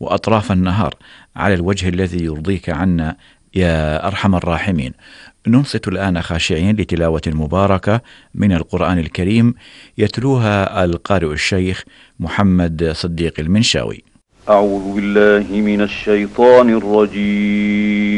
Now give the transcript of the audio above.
وأطراف النهار على الوجه الذي يرضيك عنا يا أرحم الراحمين. ننصت الآن خاشعين لتلاوة مباركة من القرآن الكريم يتلوها القارئ الشيخ محمد صديق المنشاوي. أعوذ بالله من الشيطان الرجيم.